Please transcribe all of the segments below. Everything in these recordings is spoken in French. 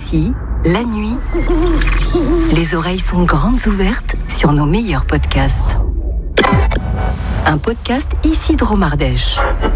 Ici, la nuit, les oreilles sont grandes ouvertes sur nos meilleurs podcasts. Un podcast ici de Romardèche.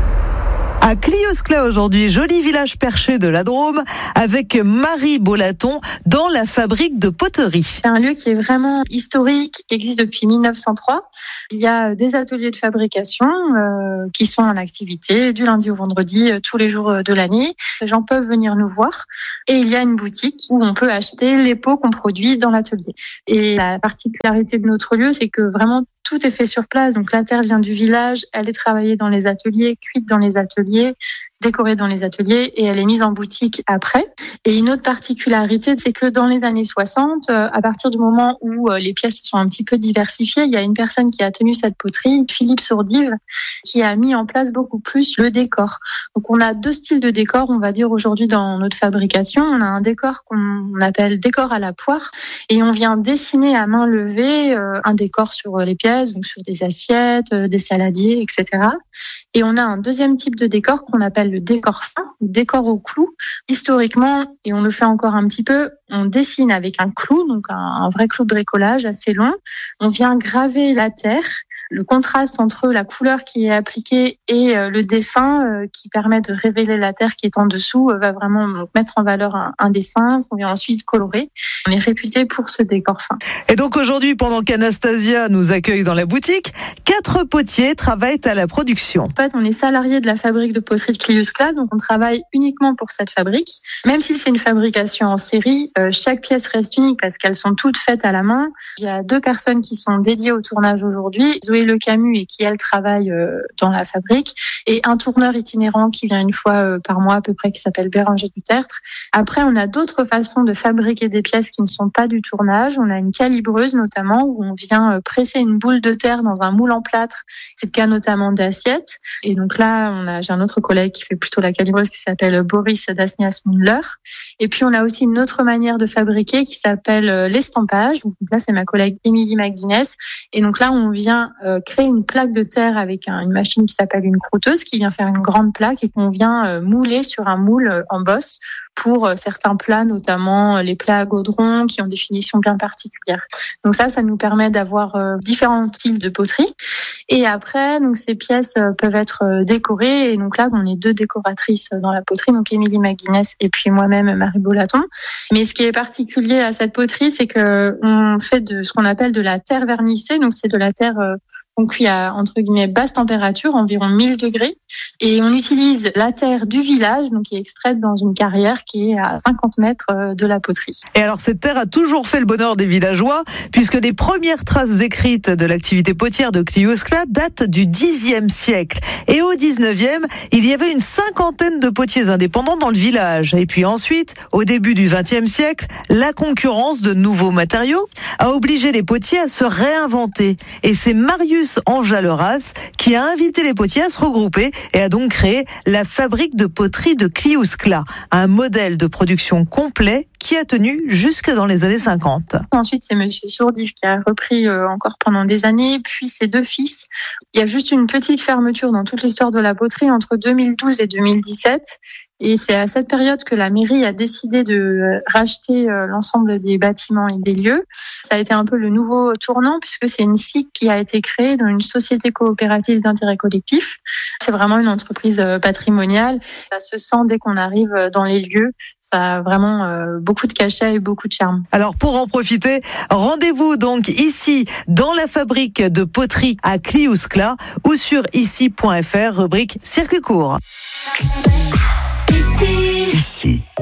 À Clioscla aujourd'hui, joli village perché de la Drôme, avec Marie Bolaton dans la fabrique de poterie. C'est un lieu qui est vraiment historique, qui existe depuis 1903. Il y a des ateliers de fabrication qui sont en activité du lundi au vendredi, tous les jours de l'année. Les gens peuvent venir nous voir. Et il y a une boutique où on peut acheter les pots qu'on produit dans l'atelier. Et la particularité de notre lieu, c'est que vraiment tout est fait sur place. Donc la terre vient du village, elle est travaillée dans les ateliers, cuite dans les ateliers, décorée dans les ateliers et elle est mise en boutique après. Et une autre particularité, c'est que dans les années 60, à partir du moment où les pièces se sont un petit peu diversifiées, il y a une personne qui a tenu cette poterie, Philippe Sourdive, qui a mis en place beaucoup plus le décor. Donc on a deux styles de décor, on va dire aujourd'hui dans notre fabrication. On a un décor qu'on appelle décor à la poire et on vient dessiner à main levée un décor sur les pièces, donc sur des assiettes, des saladiers, etc. Et on a un deuxième type de décor qu'on appelle le décor fin, le décor au clou. Historiquement, et on le fait encore un petit peu, on dessine avec un clou, donc un vrai clou de bricolage assez long. On vient graver la terre. Le contraste entre la couleur qui est appliquée et le dessin qui permet de révéler la terre qui est en dessous va vraiment mettre en valeur un dessin qu'on vient ensuite colorer. On est réputé pour ce décor fin. Et donc aujourd'hui, pendant qu'Anastasia nous accueille dans la boutique, 4 potiers travaillent à la production. En fait, on est salarié de la fabrique de poterie de Clioscla, donc on travaille uniquement pour cette fabrique. Même si c'est une fabrication en série, chaque pièce reste unique parce qu'elles sont toutes faites à la main. Il y a 2 personnes qui sont dédiées au tournage aujourd'hui. Zoé Le Camus et qui elle travaille dans la fabrique et un tourneur itinérant qui vient une fois par mois à peu près qui s'appelle Béranger Dutertre. Après on a d'autres façons de fabriquer des pièces qui ne sont pas du tournage. On a une calibreuse notamment où on vient presser une boule de terre dans un moule en plâtre. C'est le cas notamment d'assiettes. Et donc là j'ai un autre collègue qui fait plutôt la calibreuse qui s'appelle Boris Dasnias-Mundler. Et puis on a aussi une autre manière de fabriquer qui s'appelle l'estampage. Donc là c'est ma collègue Émilie McGuinness. Et donc là on vient créer une plaque de terre avec une machine qui s'appelle une croûteuse qui vient faire une grande plaque et qu'on vient mouler sur un moule en bosse pour certains plats, notamment les plats à gaudron qui ont des finitions bien particulières. Donc ça nous permet d'avoir différents styles de poterie. Et après, donc ces pièces peuvent être décorées. Et donc là, on est 2 décoratrices dans la poterie, donc Émilie McGuinness et puis moi-même Marie Bolaton. Mais ce qui est particulier à cette poterie, c'est que on fait de ce qu'on appelle de la terre vernissée. Donc c'est de la terre on cuit à, entre guillemets, basse température, environ 1000 degrés. Et on utilise la terre du village, donc qui est extraite dans une carrière qui est à 50 mètres de la poterie. Et alors, cette terre a toujours fait le bonheur des villageois, puisque les premières traces écrites de l'activité potière de Clioscla datent du Xe siècle. Et au XIXe, il y avait une 50aine de potiers indépendants dans le village. Et puis ensuite, au début du XXe siècle, la concurrence de nouveaux matériaux a obligé les potiers à se réinventer. Et c'est Marius Enjolras qui a invité les potiers à se regrouper et a donc créé la fabrique de poterie de Clioscla, un modèle de production complet qui a tenu jusque dans les années 50. Ensuite, c'est Monsieur Sourdive qui a repris encore pendant des années, puis ses 2 fils. Il y a juste une petite fermeture dans toute l'histoire de la poterie entre 2012 et 2017. Et c'est à cette période que la mairie a décidé de racheter l'ensemble des bâtiments et des lieux. Ça a été un peu le nouveau tournant puisque c'est une SIC qui a été créée dans une société coopérative d'intérêt collectif. C'est vraiment une entreprise patrimoniale. Ça se sent dès qu'on arrive dans les lieux. Ça a vraiment beaucoup de cachet et beaucoup de charme. Alors pour en profiter, rendez-vous donc ici dans la fabrique de poterie à Clioscla ou sur ici.fr, rubrique circuit court. Ici.